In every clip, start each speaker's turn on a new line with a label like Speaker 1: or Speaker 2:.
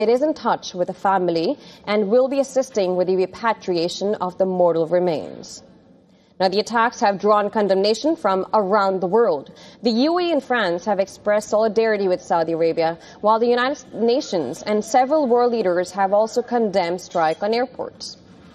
Speaker 1: it is in touch with the family and will be assisting with the repatriation of the mortal remains. Now, the attacks have drawn condemnation from around the world. The UAE and France have expressed solidarity with Saudi Arabia, while the United Nations and several world leaders have also condemned strike on airports.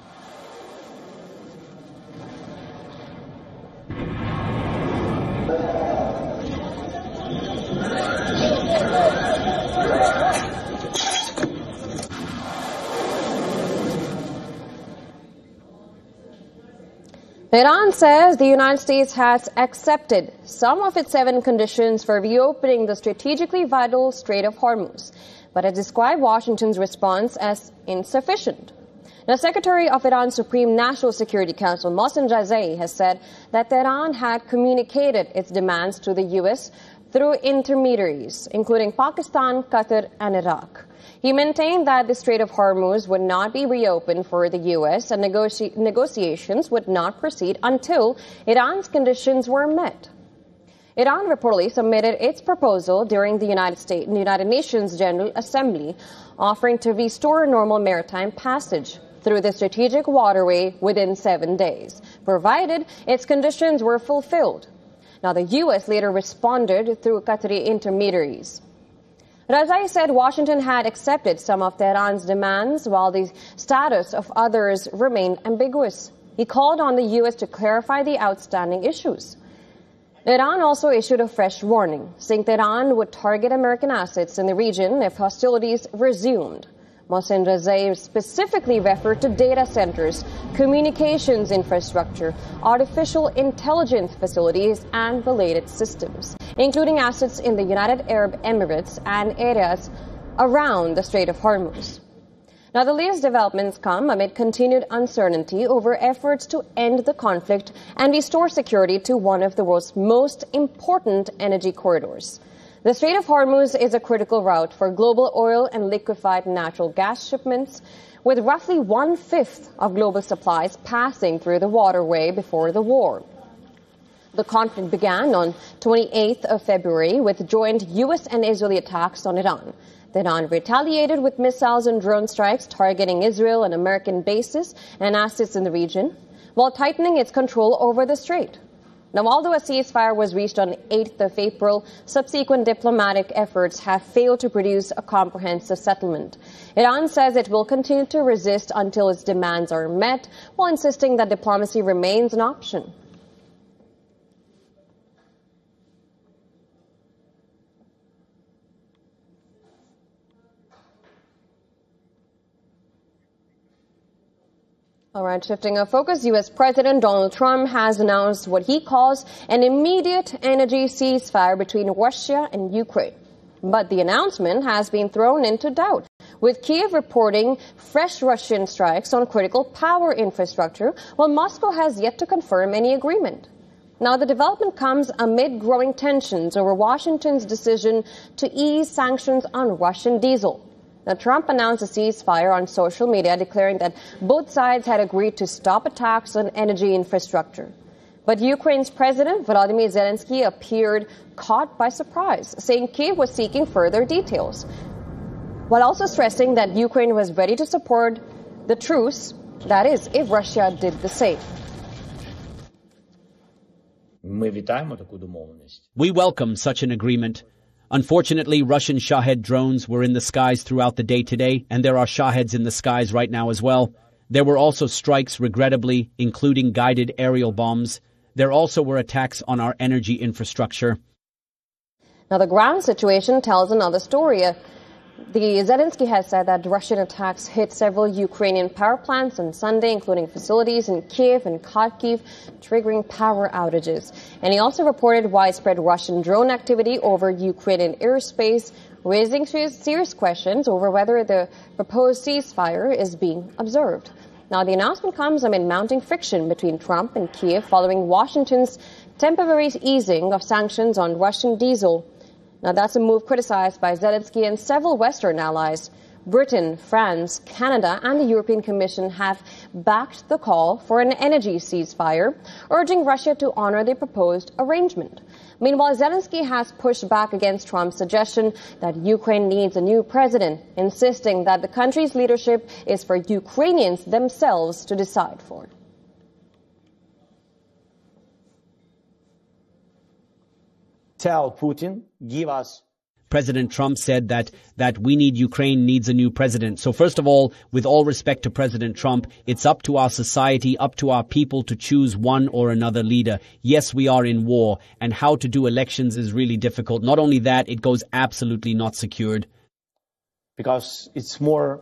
Speaker 1: Iran says the United States has accepted some of its 7 conditions for reopening the strategically vital Strait of Hormuz, but has described Washington's response as insufficient. Now, Secretary of Iran's Supreme National Security Council, Mohsen Rezai, has said that Iran had communicated its demands to the U.S. through intermediaries, including Pakistan, Qatar, and Iraq. He maintained that the Strait of Hormuz would not be reopened for the U.S. and negotiations would not proceed until Iran's conditions were met. Iran reportedly submitted its proposal during the United Nations General Assembly, offering to restore normal maritime passage through the strategic waterway within 7 days, provided its conditions were fulfilled. Now, the U.S. later responded through Qatari intermediaries. Rezai said Washington had accepted some of Tehran's demands, while the status of others remained ambiguous. He called on the U.S. to clarify the outstanding issues. Iran also issued a fresh warning, saying Tehran would target American assets in the region if hostilities resumed. Mohsen Rezai specifically referred to data centers, communications infrastructure, artificial intelligence facilities, and related systems, including assets in the United Arab Emirates and areas around the Strait of Hormuz. Now, the latest developments come amid continued uncertainty over efforts to end the conflict and restore security to one of the world's most important energy corridors. The Strait of Hormuz is a critical route for global oil and liquefied natural gas shipments, with roughly 1/5 of global supplies passing through the waterway before the war. The conflict began on 28th of February with joint U.S. and Israeli attacks on Iran. Iran retaliated with missiles and drone strikes targeting Israel and American bases and assets in the region, while tightening its control over the strait. Now, although a ceasefire was reached on 8th of April, subsequent diplomatic efforts have failed to produce a comprehensive settlement. Iran says it will continue to resist until its demands are met, while insisting that diplomacy remains an option. All right, shifting our focus, U.S. President Donald Trump has announced what he calls an immediate energy ceasefire between Russia and Ukraine. But the announcement has been thrown into doubt, with Kyiv reporting fresh Russian strikes on critical power infrastructure, while Moscow has yet to confirm any agreement. Now, the development comes amid growing tensions over Washington's decision to ease sanctions on Russian diesel. Now, Trump announced a ceasefire on social media, declaring that both sides had agreed to stop attacks on energy infrastructure. But Ukraine's President Volodymyr Zelensky appeared caught by surprise, saying Kyiv was seeking further details, while also stressing that Ukraine was ready to support the truce, that is, if Russia did the same.
Speaker 2: We welcome such an agreement. Unfortunately, Russian Shahed drones were in the skies throughout the day today, and there are Shaheds in the skies right now as well. There were also strikes, regrettably, including guided aerial bombs. There also were attacks on our energy infrastructure.
Speaker 1: Now, the ground situation tells another story. Zelensky has said that Russian attacks hit several Ukrainian power plants on Sunday, including facilities in Kyiv and Kharkiv, triggering power outages. And he also reported widespread Russian drone activity over Ukrainian airspace, raising serious questions over whether the proposed ceasefire is being observed. Now, the announcement comes amid mounting friction between Trump and Kyiv following Washington's temporary easing of sanctions on Russian diesel. Now, that's a move criticized by Zelensky and several Western allies. Britain, France, Canada and the European Commission have backed the call for an energy ceasefire, urging Russia to honor the proposed arrangement. Meanwhile, Zelensky has pushed back against Trump's suggestion that Ukraine needs a new president, insisting that the country's leadership is for Ukrainians themselves to decide for.
Speaker 3: Tell Putin, give us.
Speaker 2: President Trump said that we need Ukraine needs a new president. So first of all, with all respect to President Trump, it's up to our society, up to our people to choose one or another leader. Yes, we are in war, and how to do elections is really difficult. Not only that, it goes absolutely not secured.
Speaker 3: Because it's more...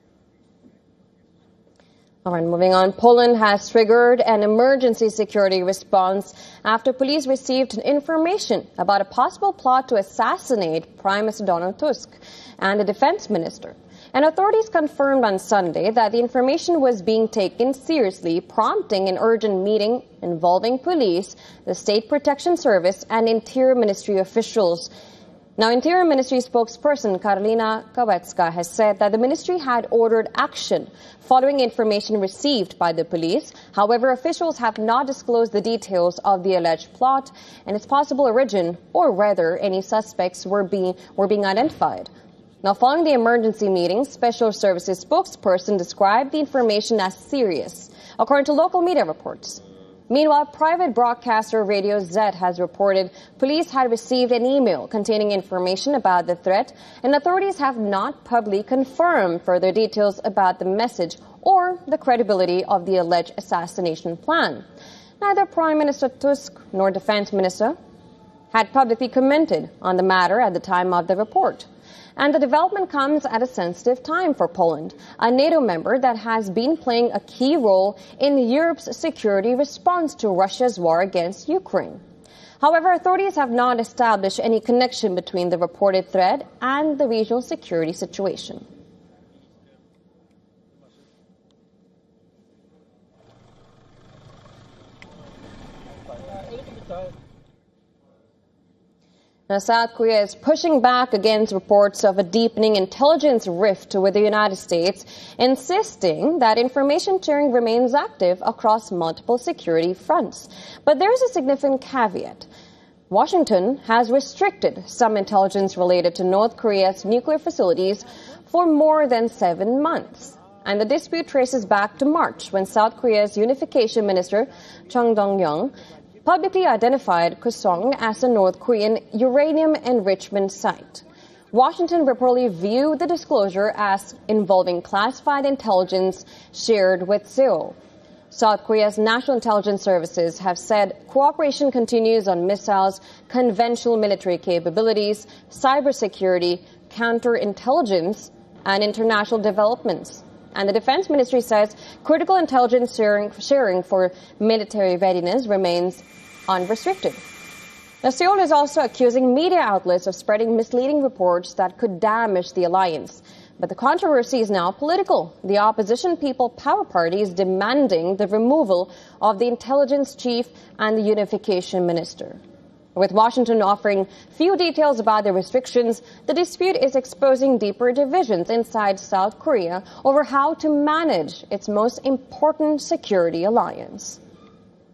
Speaker 1: All right, moving on. Poland has triggered an emergency security response after police received information about a possible plot to assassinate Prime Minister Donald Tusk and the defense minister. And authorities confirmed on Sunday that the information was being taken seriously, prompting an urgent meeting involving police, the State Protection Service, and Interior Ministry officials. Now, Interior Ministry spokesperson Karolina Kowalska has said that the ministry had ordered action following information received by the police. However, officials have not disclosed the details of the alleged plot and its possible origin, or whether any suspects were being identified. Now, following the emergency meeting, Special Services spokesperson described the information as serious, according to local media reports. Meanwhile, private broadcaster Radio Z has reported police had received an email containing information about the threat, and authorities have not publicly confirmed further details about the message or the credibility of the alleged assassination plan. Neither Prime Minister Tusk nor Defense Minister had publicly commented on the matter at the time of the report. And the development comes at a sensitive time for Poland, a NATO member that has been playing a key role in Europe's security response to Russia's war against Ukraine. However, authorities have not established any connection between the reported threat and the regional security situation. Now, South Korea is pushing back against reports of a deepening intelligence rift with the United States, insisting that information sharing remains active across multiple security fronts. But there is a significant caveat. Washington has restricted some intelligence related to North Korea's nuclear facilities for more than 7 months. And the dispute traces back to March, when South Korea's Unification Minister Chung Dong-young publicly identified Kusong as a North Korean uranium enrichment site. Washington reportedly viewed the disclosure as involving classified intelligence shared with Seoul. South Korea's National Intelligence Services have said cooperation continues on missiles, conventional military capabilities, cybersecurity, counterintelligence, and international developments. And the Defense Ministry says critical intelligence sharing for military readiness remains unrestricted. Now, Seoul is also accusing media outlets of spreading misleading reports that could damage the alliance. But the controversy is now political. The opposition People Power Party is demanding the removal of the intelligence chief and the unification minister. With Washington offering few details about the restrictions, the dispute is exposing deeper divisions inside South Korea over how to manage its most important security alliance.